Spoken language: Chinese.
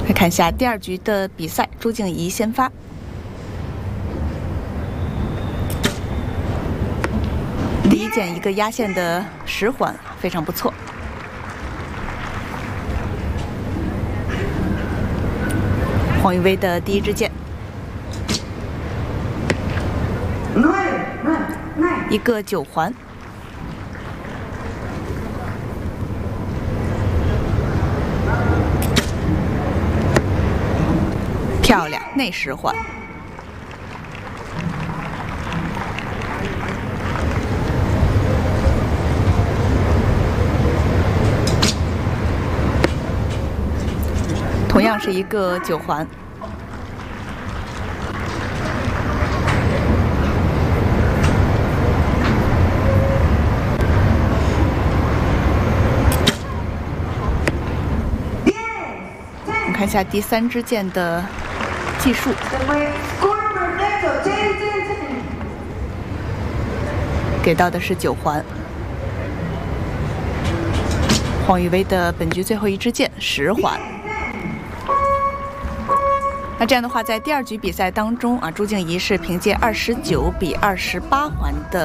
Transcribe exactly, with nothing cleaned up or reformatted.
来看一下第二局的比赛，朱静怡先发。第一件一个压线的十环，非常不错。黄雨薇的第一支箭，一个九环。 漂亮，内十环。同样是一个九环。我们看一下第三支箭的 技术，给到的是九环。黄雨薇的本局最后一支箭十环。那这样的话，在第二局比赛当中啊，朱静怡是凭借二十九比二十八环的